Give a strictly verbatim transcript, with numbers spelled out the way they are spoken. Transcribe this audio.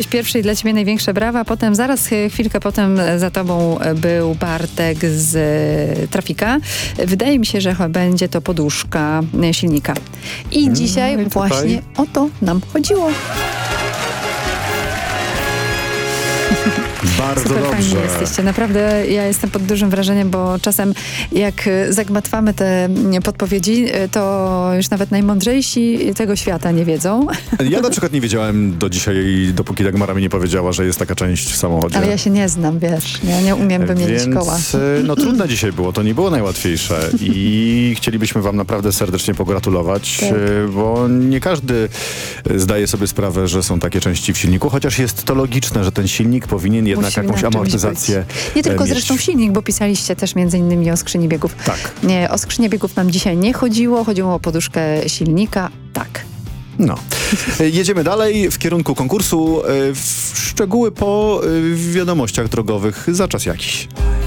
pierwszej dla ciebie największe brawa, potem zaraz chwilkę potem za tobą był Bartek z Trafika. Wydaje mi się, że będzie to poduszka silnika. I no dzisiaj i właśnie o to nam chodziło. Bardzo Super dobrze. fajni jesteście. Naprawdę ja jestem pod dużym wrażeniem, bo czasem jak zagmatwamy te podpowiedzi, to już nawet najmądrzejsi tego świata nie wiedzą. Ja na przykład nie wiedziałem do dzisiaj, dopóki Dagmara mi nie powiedziała, że jest taka część w samochodzie. Ale ja się nie znam, wiesz. Ja nie umiem wymienić Więc, koła. no trudne dzisiaj było, to nie było najłatwiejsze i chcielibyśmy wam naprawdę serdecznie pogratulować, Tak. bo nie każdy zdaje sobie sprawę, że są takie części w silniku, chociaż jest to logiczne, że ten silnik powinien jednak Musimy jakąś na czymś amortyzację być. Nie tylko mieć. zresztą silnik, bo pisaliście też między innymi o skrzyni biegów. Tak. Nie, o skrzynię biegów nam dzisiaj nie chodziło, chodziło o poduszkę silnika. Tak. No. Jedziemy dalej w kierunku konkursu. W szczegóły po wiadomościach drogowych za czas jakiś.